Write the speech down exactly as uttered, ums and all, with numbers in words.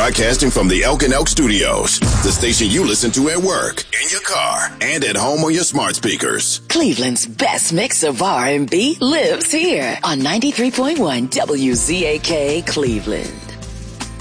Broadcasting from the Elk and Elk Studios, the station you listen to at work, in your car, and at home on your smart speakers. Cleveland's best mix of R and B lives here on ninety-three point one W Z A K Cleveland.